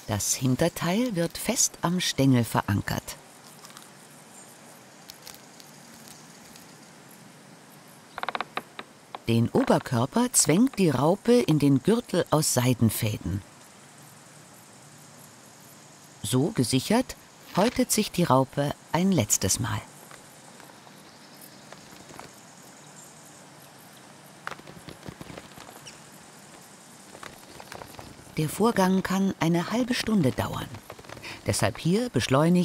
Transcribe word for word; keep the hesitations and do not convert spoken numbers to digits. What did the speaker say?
Das Hinterteil wird fest am Stängel verankert. Den Oberkörper zwängt die Raupe in den Gürtel aus Seidenfäden. So gesichert, häutet sich die Raupe ein letztes Mal. Der Vorgang kann eine halbe Stunde dauern. Deshalb hier beschleunigt